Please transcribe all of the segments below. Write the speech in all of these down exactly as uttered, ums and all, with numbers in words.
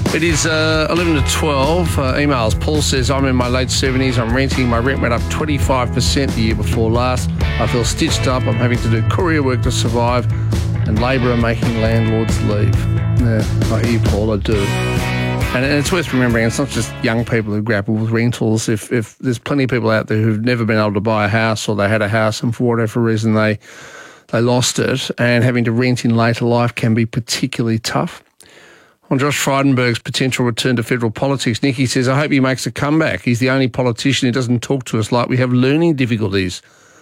It is uh, eleven to twelve. Uh, emails. Paul says, I'm in my late seventies. I'm renting. My rent went up twenty-five percent the year before last. I feel stitched up. I'm having to do courier work to survive, and Labor are making landlords leave. Yeah, I hear you, Paul. I do. And it's worth remembering, it's not just young people who grapple with rentals. If if there's plenty of people out there who've never been able to buy a house, or they had a house and for whatever reason they they lost it, and having to rent in later life can be particularly tough. On Josh Frydenberg's potential return to federal politics, Nicky says, I hope he makes a comeback. He's the only politician who doesn't talk to us like we have learning difficulties.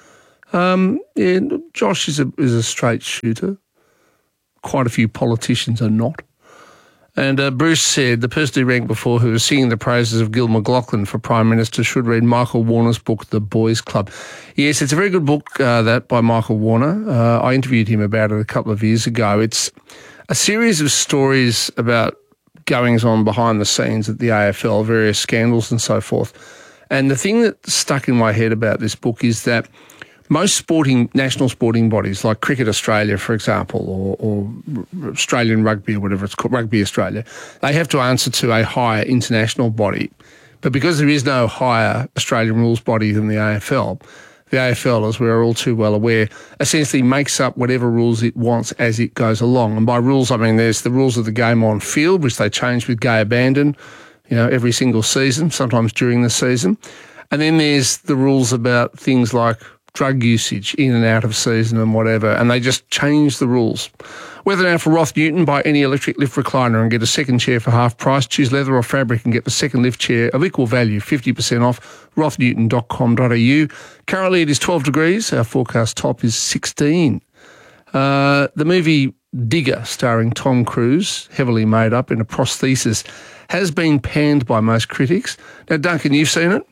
Um, yeah, Josh is a, is a straight shooter. Quite a few politicians are not. And uh, Bruce said, the person who ranked before who was singing the praises of Gil McLachlan for Prime Minister should read Michael Warner's book, The Boys Club. Yes, it's a very good book, uh, that, by Michael Warner. Uh, I interviewed him about it a couple of years ago. It's a series of stories about goings-on behind the scenes at the A F L, various scandals and so forth. And the thing that stuck in my head about this book is that most sporting, national sporting bodies, like Cricket Australia, for example, or, or Australian Rugby or whatever it's called, Rugby Australia, they have to answer to a higher international body. But because there is no higher Australian rules body than the A F L, the A F L, as we're all too well aware, essentially makes up whatever rules it wants as it goes along. And by rules, I mean there's the rules of the game on field, which they change with gay abandon, you know, every single season, sometimes during the season. And then there's the rules about things like drug usage in and out of season and whatever, and they just change the rules. Whether now for Roth Newton, buy any electric lift recliner and get a second chair for half price. Choose leather or fabric and get the second lift chair of equal value, fifty percent off, roth newton dot com dot a u. Currently it is twelve degrees. Our forecast top is sixteen. Uh, the movie Digger, starring Tom Cruise, heavily made up in a prosthesis, has been panned by most critics. Now, Duncan, you've seen it?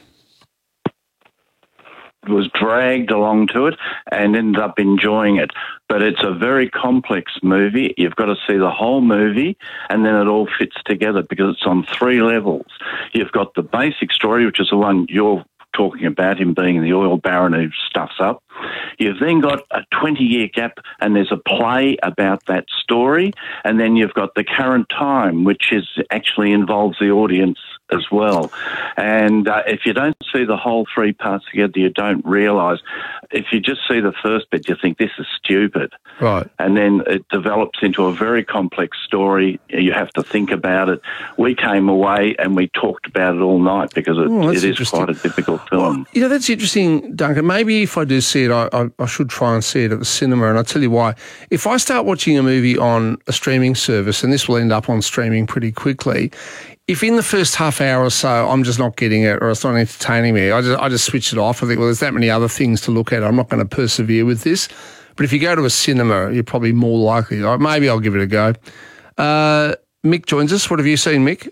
Was dragged along to it and ended up enjoying it. But it's a very complex movie. You've got to see the whole movie, and then it all fits together because it's on three levels. You've got the basic story, which is the one you're talking about, him being the oil baron who stuffs up. You've then got a twenty-year gap, and there's a play about that story, and then you've got the current time, which is actually involves the audience as well. And uh, if you don't see the whole three parts together, you don't realise. If you just see the first bit, you think this is stupid. Right. And then it develops into a very complex story. You have to think about it. We came away and we talked about it all night because it, oh, it is quite a difficult film. Well, you know, that's interesting, Duncan. Maybe if I do see it, I, I, I should try and see it at the cinema, and I'll tell you why. If I start watching a movie on a streaming service, and this will end up on streaming pretty quickly, if in the first half hour or so I'm just not getting it or it's not entertaining me, I just I just switch it off. I think, well, there's that many other things to look at. I'm not going to persevere with this. But if you go to a cinema, you're probably more likely. Maybe I'll give it a go. Uh, Mick joins us. What have you seen, Mick?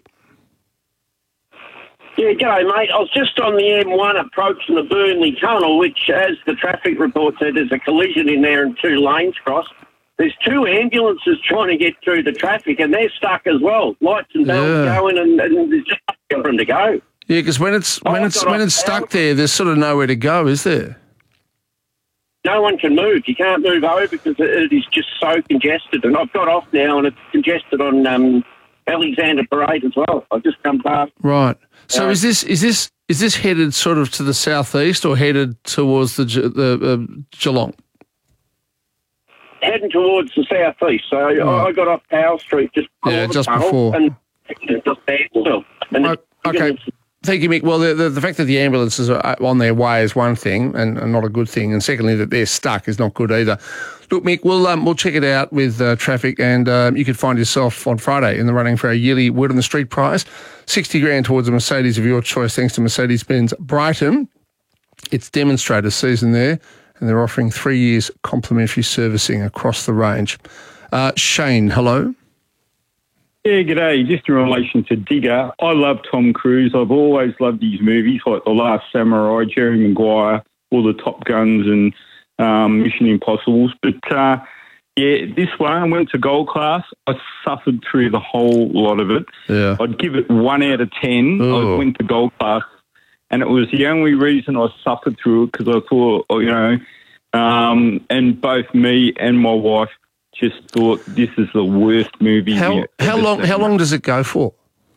Yeah, g'day, mate. I was just on the M one approaching the Burnley Tunnel, which, as the traffic report said, there's a collision in there and two lanes crossed. There's two ambulances trying to get through the traffic, and they're stuck as well. Lights and bells yeah. going, and, and there's just nothing for them to go. Yeah, because when it's when oh, it's when it's stuck there, there's sort of nowhere to go, is there? No one can move. You can't move over because it is just so congested. And I've got off now, and it's congested on um, Alexander Parade as well. I've just come past. Right. So uh, is this is this is this headed sort of to the southeast or headed towards the the uh, Geelong? Heading towards the southeast. So right. I got off Powell Street just before yeah, just the before. And just there still. And oh, okay. Thank you, Mick. Well, the, the, the fact that the ambulances are on their way is one thing, and, and not a good thing. And secondly, that they're stuck is not good either. Look, Mick, we'll um, we'll check it out with uh, traffic, and um, you could find yourself on Friday in the running for our yearly Word on the Street prize, sixty grand towards a Mercedes of your choice, thanks to Mercedes-Benz Brighton. It's demonstrator season there, and they're offering three years complimentary servicing across the range. Uh, Shane, hello. Yeah, g'day. Just in relation to Digger, I love Tom Cruise. I've always loved his movies, like The Last Samurai, Jerry Maguire, all the Top Guns and um, Mission Impossibles. But, uh, yeah, this one, I went to Gold Class. I suffered through the whole lot of it. Yeah. I'd give it one out of ten. Ooh. I went to Gold Class, and it was the only reason I suffered through it because I thought, you know, um, and both me and my wife just thought this is the worst movie. How we've how ever long seen. how long does it go for?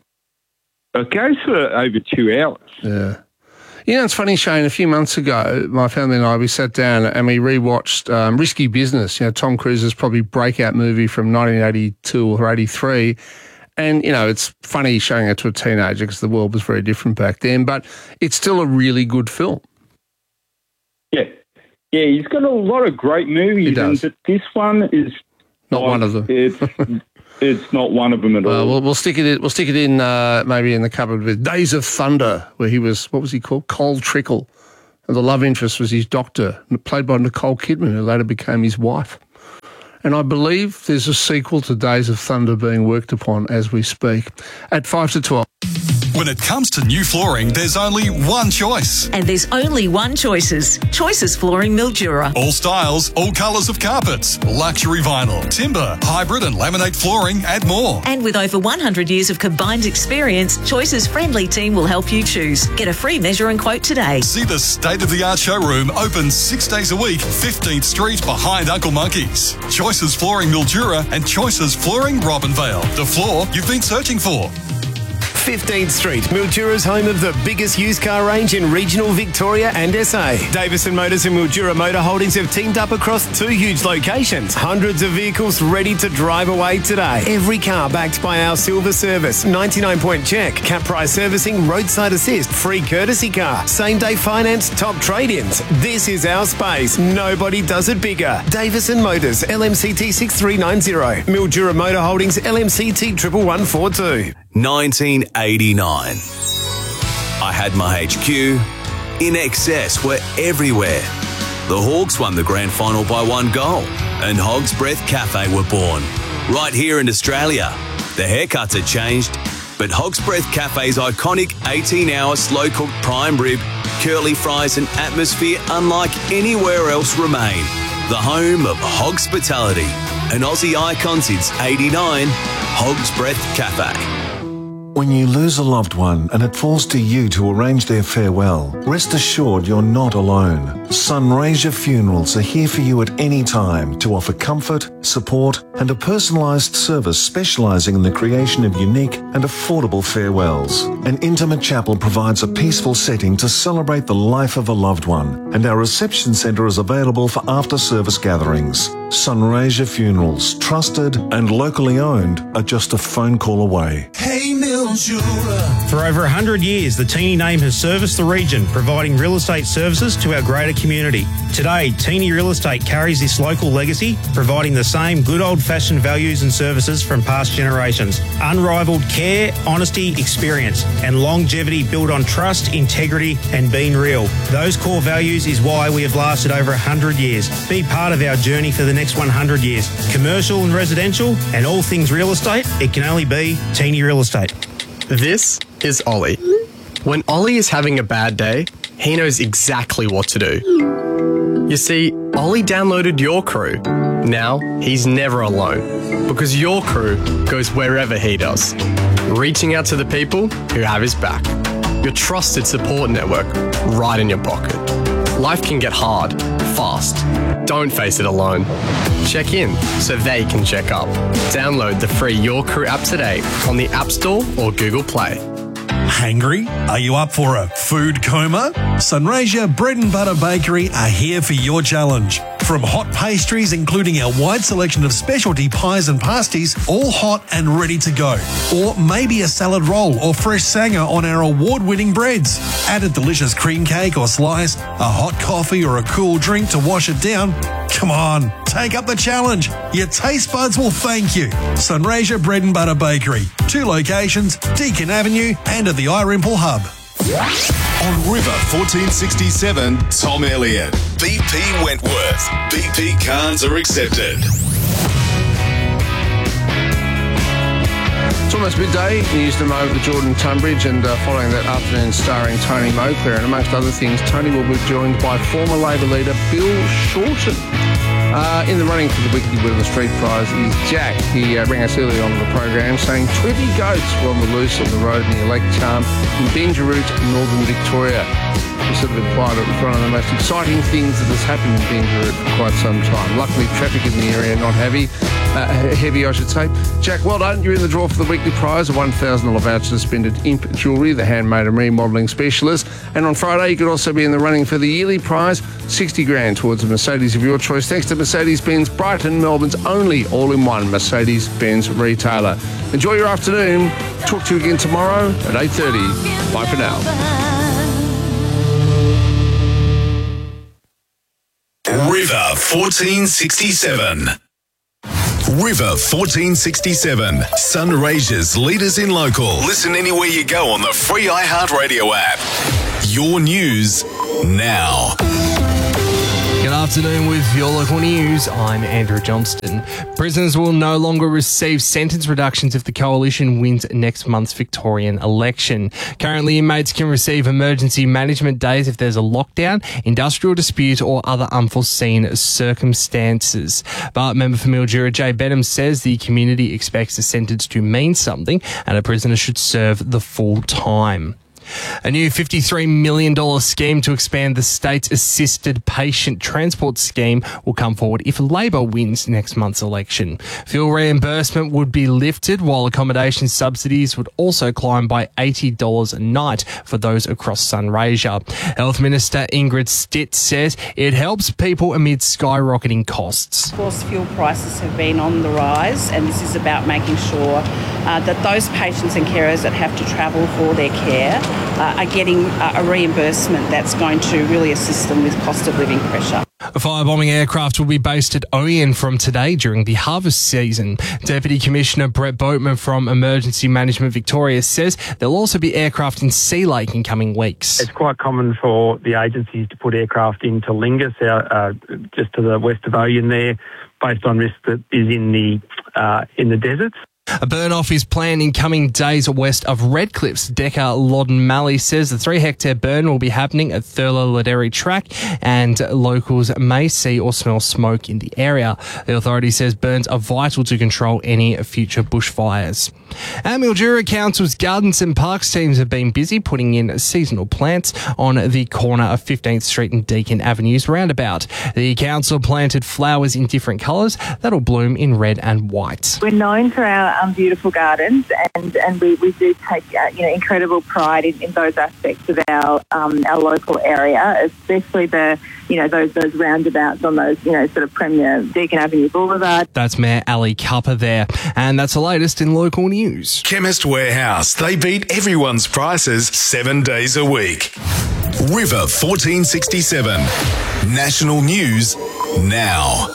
It goes for over two hours. Yeah. You know, it's funny, Shane, a few months ago, my family and I, we sat down and we rewatched um, Risky Business, you know, Tom Cruise's probably breakout movie from nineteen eighty-two or eighty-three. And, you know, it's funny showing it to a teenager because the world was very different back then, but it's still a really good film. Yeah. Yeah, he's got a lot of great movies. He does. And this one is Not like, one of them. It's, it's not one of them at all. Uh, we'll, we'll stick it in, we'll stick it in uh, maybe in the cupboard with Days of Thunder, where he was, what was he called? Cole Trickle. And the love interest was his doctor, played by Nicole Kidman, who later became his wife. And I believe there's a sequel to Days of Thunder being worked upon as we speak. At five to twelve. When it comes to new flooring, there's only one choice. And there's only one Choices. Choices Flooring Mildura. All styles, all colours of carpets, luxury vinyl, timber, hybrid and laminate flooring and more. And with over one hundred years of combined experience, Choices' friendly team will help you choose. Get a free measure and quote today. See the state-of-the-art showroom open six days a week, fifteenth Street behind Uncle Monkey's. Choices Flooring Mildura and Choices Flooring Robinvale. The floor you've been searching for. fifteenth Street, Mildura's home of the biggest used car range in regional Victoria and S A. Davison Motors and Mildura Motor Holdings have teamed up across two huge locations. Hundreds of vehicles ready to drive away today. Every car backed by our silver service, ninety-nine point check, cap price servicing, roadside assist, free courtesy car, same day finance, top trade-ins. This is our space. Nobody does it bigger. Davison Motors, L M C T six three nine zero. Mildura Motor Holdings, L M C T one one four two. nineteen eighty-nine. I had my H Q. In Excess were everywhere. The Hawks won the grand final by one goal, and Hog's Breath Cafe were born. Right here in Australia. The haircuts had changed, but Hog's Breath Cafe's iconic eighteen hour slow-cooked prime rib, curly fries and atmosphere unlike anywhere else remain. The home of Hogspitality, an Aussie icon since eighty-nine, Hog's Breath Cafe. When you lose a loved one and it falls to you to arrange their farewell, rest assured you're not alone. Sunraysia Funerals are here for you at any time to offer comfort, support and a personalised service specialising in the creation of unique and affordable farewells. An intimate chapel provides a peaceful setting to celebrate the life of a loved one, and our reception centre is available for after-service gatherings. Sunraysia Funerals, trusted and locally owned, are just a phone call away. Hey Mildura. For over one hundred years, the Teeny name has serviced the region, providing real estate services to our greater community. Today, Teeny Real Estate carries this local legacy, providing the same good old-fashioned values and services from past generations. Unrivaled care, honesty, experience, and longevity built on trust, integrity, and being real. Those core values is why we have lasted over one hundred years. Be part of our journey for the next one hundred years. Commercial and residential, and all things real estate, it can only be Teeny Real Estate. This is Ollie. When Ollie is having a bad day, he knows exactly what to do. You see, Ollie downloaded Your Crew. Now, he's never alone, because Your Crew goes wherever he does, reaching out to the people who have his back. Your trusted support network right in your pocket. Life can get hard, fast. Don't face it alone. Check in so they can check up. Download the free Your Crew app today on the App Store or Google Play. Hangry? Are you up for a food coma? Sunraysia Bread and Butter Bakery are here for your challenge. From hot pastries, including our wide selection of specialty pies and pasties, all hot and ready to go. Or maybe a salad roll or fresh sanger on our award-winning breads. Add a delicious cream cake or slice, a hot coffee or a cool drink to wash it down. Come on, take up the challenge. Your taste buds will thank you. Sunraysia Bread and Butter Bakery. Two locations, Deakin Avenue and at the Irimple Hub. On River fourteen sixty-seven, Tom Elliott. B P Wentworth. B P cards are accepted. It's almost midday. News to Mo with Jordan Tunbridge, and uh, following that afternoon starring Tony Moclair. And amongst other things, Tony will be joined by former Labor leader Bill Shorten. Uh, in the running for the Weekly Word on the Street prize is Jack. He uh, rang us earlier on in the program saying twenty goats were on the loose on the road near Lake Charm in Benjaroot, northern Victoria. We sort of implied it was one of the most exciting things that has happened in Bingara for quite some time. Luckily, traffic in the area not heavy, uh, heavy I should say. Jack, well done. You're in the draw for the weekly prize, a one thousand dollars voucher to spend at Imp Jewellery, the handmade and remodelling specialist. And on Friday, you could also be in the running for the yearly prize, sixty grand towards a Mercedes of your choice, thanks to Mercedes-Benz Brighton, Melbourne's only all-in-one Mercedes-Benz retailer. Enjoy your afternoon. Talk to you again tomorrow at eight thirty. Bye for now. River fourteen sixty-seven. River fourteen sixty-seven. Sunraysia's leaders in local. Listen anywhere you go on the free iHeartRadio app. Your news now. Good afternoon with your local news. I'm Andrew Johnston. Prisoners will no longer receive sentence reductions if the Coalition wins next month's Victorian election. Currently, inmates can receive emergency management days if there's a lockdown, industrial dispute or other unforeseen circumstances. But member for Mildura Jay Benham says the community expects the sentence to mean something and a prisoner should serve the full time. A new fifty-three million dollars scheme to expand the state's assisted patient transport scheme will come forward if Labor wins next month's election. Fuel reimbursement would be lifted, while accommodation subsidies would also climb by eighty dollars a night for those across Sunraysia. Health Minister Ingrid Stitt says it helps people amid skyrocketing costs. Of course, fuel prices have been on the rise, and this is about making sure uh, that those patients and carers that have to travel for their care Uh, are getting uh, a reimbursement that's going to really assist them with cost of living pressure. A firebombing aircraft will be based at Oyen from today during the harvest season. Deputy Commissioner Brett Boatman from Emergency Management Victoria says there'll also be aircraft in Sea Lake in coming weeks. It's quite common for the agencies to put aircraft into Lingus, uh, just to the west of Oyen there, based on risk that is in the uh, in the deserts. A burn-off is planned in coming days west of Redcliffs. Decker Loddon Malley says the three-hectare burn will be happening at Thurlow Laderi Track and locals may see or smell smoke in the area. The authority says burns are vital to control any future bushfires. And Mildura Council's Gardens and Parks teams have been busy putting in seasonal plants on the corner of fifteenth Street and Deakin Avenues roundabout. The council planted flowers in different colours that'll bloom in red and white. We're known for our um, beautiful gardens, and, and we, we do take uh, you know incredible pride in, in those aspects of our um, our local area, especially the you know those those roundabouts on those you know sort of premier Deakin Avenue Boulevard. That's Mayor Ali Cupper there, and that's the latest in local news. Chemist Warehouse. They beat everyone's prices seven days a week. River fourteen sixty-seven. National News now.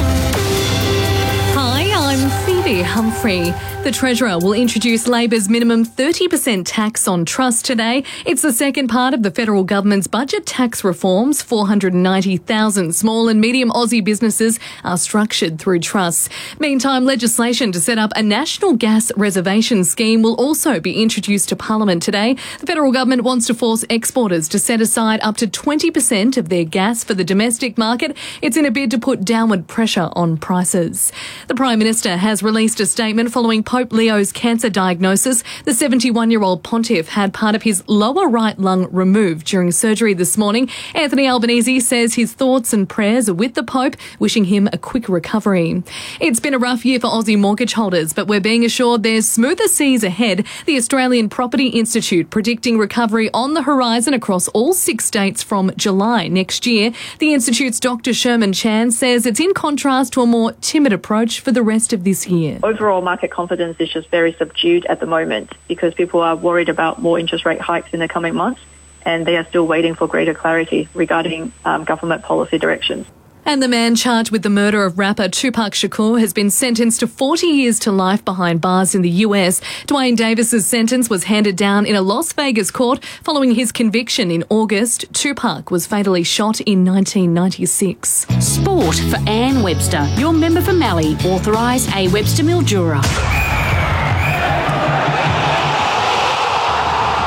Hi, I'm Phoebe Humphrey. The Treasurer will introduce Labor's minimum thirty percent tax on trust today. It's the second part of the federal government's budget tax reforms. four hundred ninety thousand small and medium Aussie businesses are structured through trusts. Meantime, legislation to set up a national gas reservation scheme will also be introduced to Parliament today. The federal government wants to force exporters to set aside up to twenty percent of their gas for the domestic market. It's in a bid to put downward pressure on prices. The Prime Minister has released a statement following Pope Leo's cancer diagnosis. The seventy-one-year-old pontiff had part of his lower right lung removed during surgery this morning. Anthony Albanese says his thoughts and prayers are with the Pope, wishing him a quick recovery. It's been a rough year for Aussie mortgage holders, but we're being assured there's smoother seas ahead. The Australian Property Institute predicting recovery on the horizon across all six states from July next year. The Institute's Doctor Sherman Chan says it's in contrast to a more timid approach for the rest of this year. Overall market confidence is just very subdued at the moment because people are worried about more interest rate hikes in the coming months, and they are still waiting for greater clarity regarding um, government policy directions. And the man charged with the murder of rapper Tupac Shakur has been sentenced to forty years to life behind bars in the U S. Dwayne Davis's sentence was handed down in a Las Vegas court following his conviction in August. Tupac was fatally shot in nineteen ninety-six. Sport for Anne Webster, your member for Mallee, authorise A Webster Mildura. In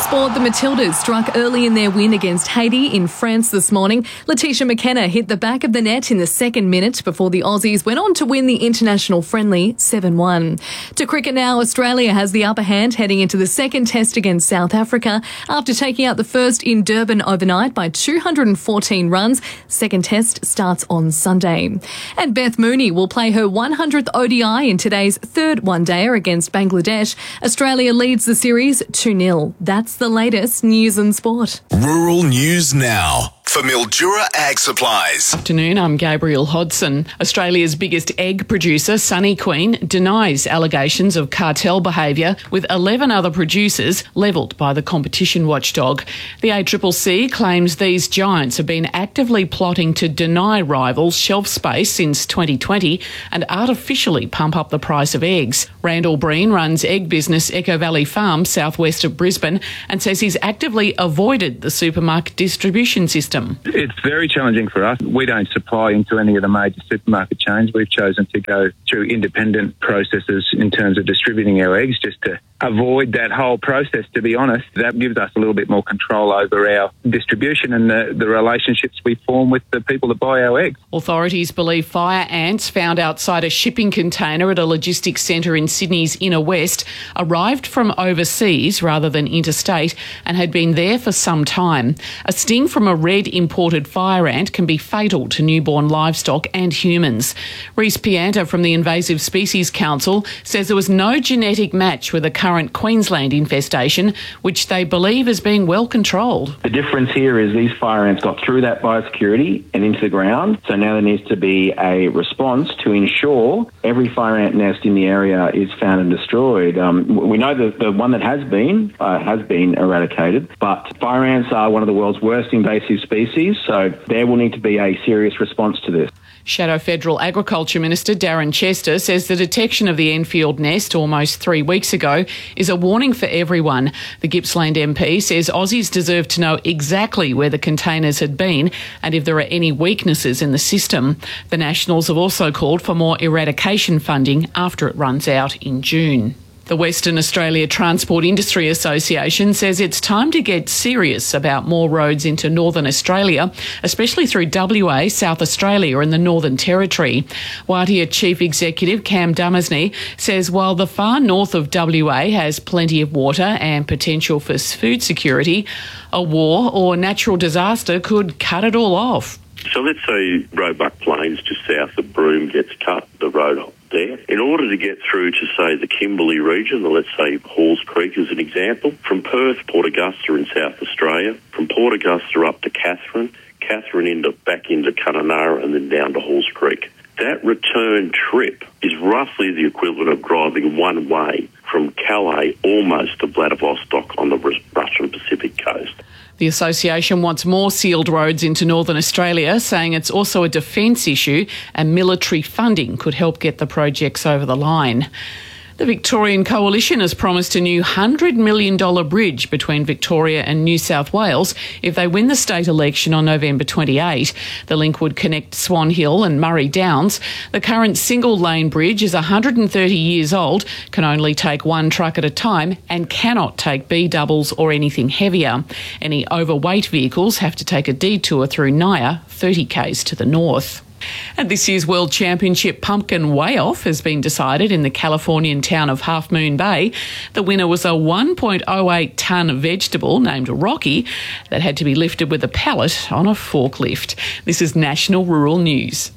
sport, the Matildas struck early in their win against Haiti in France this morning. Letitia McKenna hit the back of the net in the second minute before the Aussies went on to win the international friendly seven one. To cricket now, Australia has the upper hand heading into the second test against South Africa after taking out the first in Durban overnight by two hundred fourteen runs. Second test starts on Sunday. And Beth Mooney will play her one hundredth O D I in today's third one-dayer against Bangladesh. Australia leads the series two nil. That's the latest news and sport. Rural News Now for Mildura Ag Supplies. Afternoon, I'm Gabriel Hodson. Australia's biggest egg producer, Sunny Queen, denies allegations of cartel behaviour with eleven other producers levelled by the competition watchdog. The A C C C claims these giants have been actively plotting to deny rivals shelf space since twenty twenty and artificially pump up the price of eggs. Randall Breen runs egg business Echo Valley Farm southwest of Brisbane and says he's actively avoided the supermarket distribution system. It's very challenging for us. We don't supply into any of the major supermarket chains. We've chosen to go through independent processes in terms of distributing our eggs just to avoid that whole process, to be honest. That gives us a little bit more control over our distribution and the, the relationships we form with the people that buy our eggs. Authorities believe fire ants found outside a shipping container at a logistics centre in Sydney's inner west arrived from overseas rather than interstate and had been there for some time. A sting from a red imported fire ant can be fatal to newborn livestock and humans. Reece Pianta from the Invasive Species Council says there was no genetic match with the current Queensland infestation, which they believe is being well controlled. The difference here is these fire ants got through that biosecurity and into the ground, so now there needs to be a response to ensure every fire ant nest in the area is found and destroyed. Um, we know that the one that has been uh, has been eradicated, but fire ants are one of the world's worst invasive species, so there will need to be a serious response to this. Shadow Federal Agriculture Minister Darren Chester says the detection of the Enfield nest almost three weeks ago is a warning for everyone. The Gippsland M P says Aussies deserve to know exactly where the containers had been and if there are any weaknesses in the system. The Nationals have also called for more eradication funding after it runs out in June. The Western Australia Transport Industry Association says it's time to get serious about more roads into Northern Australia, especially through W A, South Australia and the Northern Territory. Waitia Chief Executive Cam Dummersney says while the far north of W A has plenty of water and potential for food security, a war or natural disaster could cut it all off. So let's say Roebuck Plains just south of Broome gets cut, the road there. In order to get through to, say, the Kimberley region, or let's say Halls Creek as an example, from Perth, Port Augusta in South Australia, from Port Augusta up to Katherine, Katherine into, back into Kununurra and then down to Halls Creek. That return trip is roughly the equivalent of driving one way from Calais almost to Vladivostok on the Russian Pacific coast. The association wants more sealed roads into Northern Australia, saying it's also a defence issue and military funding could help get the projects over the line. The Victorian Coalition has promised a new one hundred million dollars bridge between Victoria and New South Wales if they win the state election on November twenty-eighth. The link would connect Swan Hill and Murray Downs. The current single-lane bridge is one hundred thirty years old, can only take one truck at a time and cannot take B-doubles or anything heavier. Any overweight vehicles have to take a detour through Naya, thirty kays to the north. And this year's World Championship Pumpkin Weigh-Off has been decided in the Californian town of Half Moon Bay. The winner was a one point oh eight tonne vegetable named Rocky that had to be lifted with a pallet on a forklift. This is National Rural News.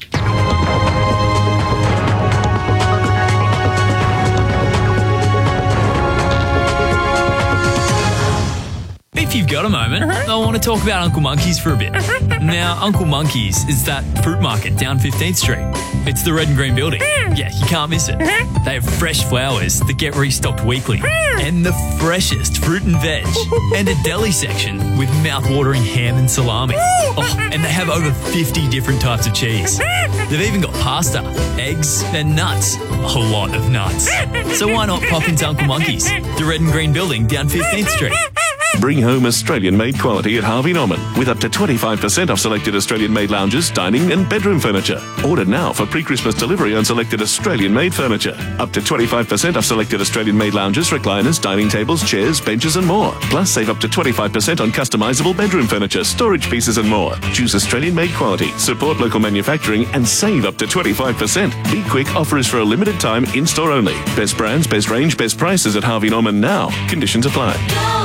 If you've got a moment, I want to talk about Uncle Monkey's for a bit. Now, Uncle Monkey's is that fruit market down fifteenth street. It's the red and green building. Yeah, you can't miss it. They have fresh flowers that get restocked weekly. And the freshest fruit and veg. And a deli section with mouth-watering ham and salami. Oh, and they have over fifty different types of cheese. They've even got pasta, eggs, and nuts. A lot of nuts. So why not pop into Uncle Monkey's, the red and green building down fifteenth street? Bring home Australian-made quality at Harvey Norman with up to twenty-five percent off selected Australian-made lounges, dining and bedroom furniture. Order now for pre-Christmas delivery on selected Australian-made furniture. Up to twenty-five percent off selected Australian-made lounges, recliners, dining tables, chairs, benches and more. Plus, save up to twenty-five percent on customisable bedroom furniture, storage pieces and more. Choose Australian-made quality, support local manufacturing and save up to twenty-five percent. Be quick, offer is for a limited time, in-store only. Best brands, best range, best prices at Harvey Norman now. Conditions apply.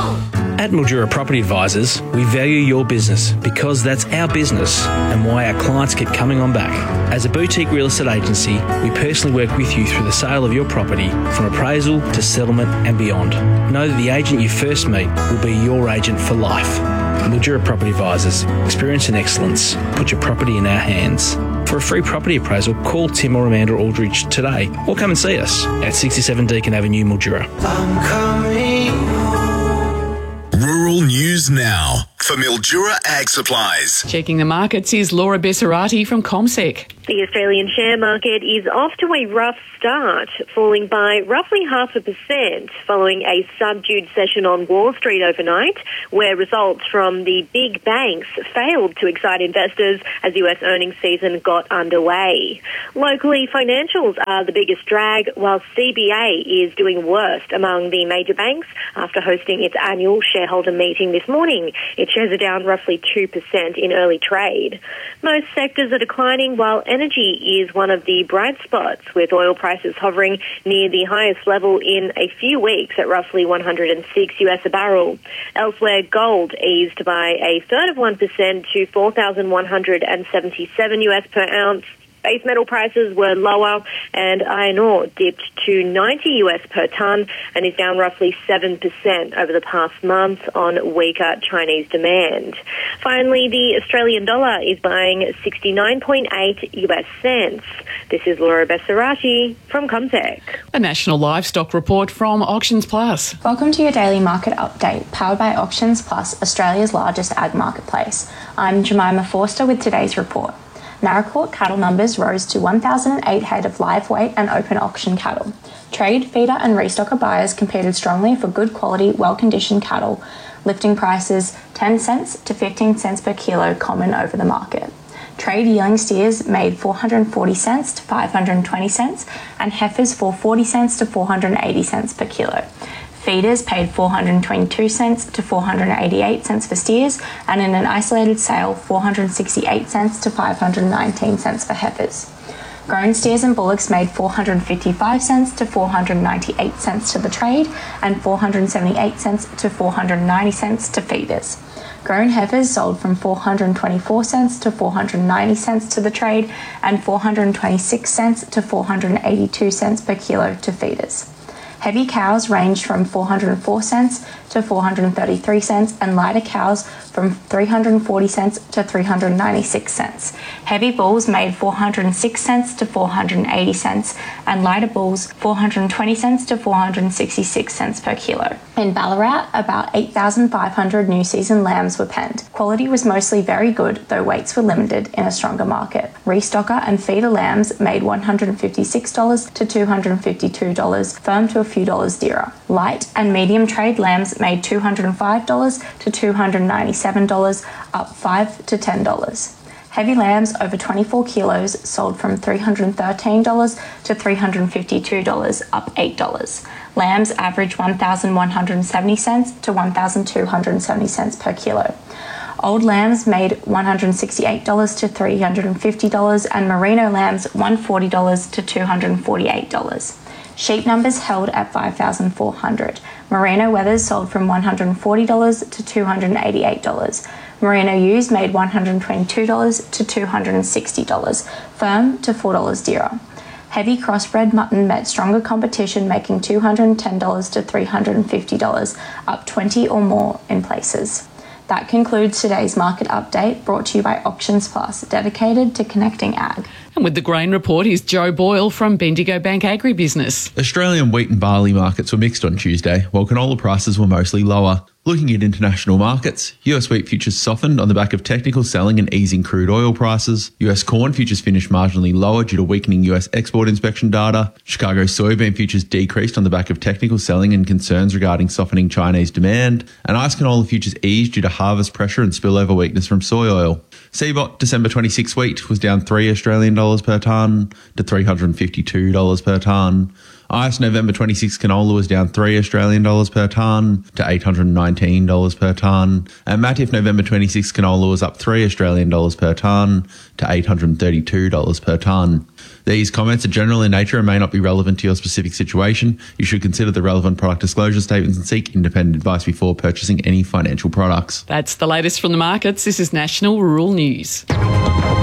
At Mildura Property Advisors, we value your business because that's our business and why our clients keep coming on back. As a boutique real estate agency, we personally work with you through the sale of your property from appraisal to settlement and beyond. Know that the agent you first meet will be your agent for life. Mildura Property Advisors, experience and excellence. Put your property in our hands. For a free property appraisal, call Tim or Amanda Aldridge today or come and see us at sixty-seven Deakin Avenue, Mildura. I'm coming home. Rural News Now for Mildura Ag Supplies. Checking the markets is Laura Bessarati from CommSec. The Australian share market is off to a rough start, falling by roughly half a percent following a subdued session on Wall Street overnight, where results from the big banks failed to excite investors as U S earnings season got underway. Locally, financials are the biggest drag, while C B A is doing worst among the major banks after hosting its annual shareholder meeting this morning. Its shares are down roughly two percent in early trade. Most sectors are declining, while energy is one of the bright spots, with oil prices hovering near the highest level in a few weeks at roughly one hundred six U S a barrel. Elsewhere, gold eased by a third of one percent to four thousand one hundred seventy-seven U S per ounce. Base metal prices were lower and iron ore dipped to ninety U S per tonne and is down roughly seven percent over the past month on weaker Chinese demand. Finally, the Australian dollar is buying sixty-nine point eight U S cents. This is Laura Bessarati from CommSec. A national livestock report from Auctions Plus. Welcome to your daily market update, powered by Auctions Plus, Australia's largest ag marketplace. I'm Jemima Forster with today's report. Naracoorte cattle numbers rose to one thousand eight head of live weight and open auction cattle. Trade, feeder and restocker buyers competed strongly for good quality, well-conditioned cattle, lifting prices ten cents to fifteen cents per kilo common over the market. Trade yearling steers made four hundred forty cents to five hundred twenty cents and heifers for forty cents to four hundred eighty cents per kilo. Feeders paid four hundred twenty-two cents to four hundred eighty-eight cents for steers, and in an isolated sale, four hundred sixty-eight cents to five hundred nineteen cents for heifers. Grown steers and bullocks made four hundred fifty-five cents to four hundred ninety-eight cents to the trade, and four hundred seventy-eight cents to four hundred ninety cents to feeders. Grown heifers sold from four hundred twenty-four cents to four hundred ninety cents to the trade, and four hundred twenty-six cents to four hundred eighty-two cents per kilo to feeders. Heavy cows ranged from four hundred four cents to four hundred thirty-three cents, and lighter cows from three hundred forty cents to three hundred ninety-six cents. Heavy bulls made four hundred six cents to four hundred eighty cents, and lighter bulls four hundred twenty cents to four hundred sixty-six cents per kilo. In Ballarat, about eight thousand five hundred new season lambs were penned. Quality was mostly very good, though weights were limited in a stronger market. Restocker and feeder lambs made one hundred fifty-six dollars to two hundred fifty-two dollars, firm to a few dollars dearer. Light and medium trade lambs made two hundred five dollars to two hundred ninety-seven dollars, up five to ten dollars. Heavy lambs over twenty-four kilos sold from three hundred thirteen dollars to three hundred fifty-two dollars, up eight dollars. Lambs averaged one thousand one hundred seventy cents to one thousand two hundred seventy cents per kilo. Old lambs made one hundred sixty-eight dollars to three hundred fifty dollars, and merino lambs one hundred forty dollars to two hundred forty-eight dollars. Sheep numbers held at five thousand four hundred. Merino wethers sold from one hundred forty dollars to two hundred eighty-eight dollars. Merino ewes made one hundred twenty-two dollars to two hundred sixty dollars, firm to four dollars dearer. Heavy crossbred mutton met stronger competition, making two hundred ten dollars to three hundred fifty dollars, up twenty or more in places. That concludes today's market update, brought to you by Auctions Plus, dedicated to connecting ag. And with the grain report is Joe Boyle from Bendigo Bank Agribusiness. Australian wheat and barley markets were mixed on Tuesday, while canola prices were mostly lower. Looking at international markets, U S wheat futures softened on the back of technical selling and easing crude oil prices. U S corn futures finished marginally lower due to weakening U S export inspection data. Chicago soybean futures decreased on the back of technical selling and concerns regarding softening Chinese demand. And ice canola futures eased due to harvest pressure and spillover weakness from soy oil. C B O T December twenty-six wheat was down three Australian dollars per tonne to three hundred fifty-two dollars per tonne. I C E November twenty-six canola was down three Australian dollars per tonne to eight hundred nineteen dollars per tonne. And Matif November twenty-six canola was up three Australian dollars per tonne to eight hundred thirty-two dollars per tonne. These comments are general in nature and may not be relevant to your specific situation. You should consider the relevant product disclosure statements and seek independent advice before purchasing any financial products. That's the latest from the markets. This is National Rural News.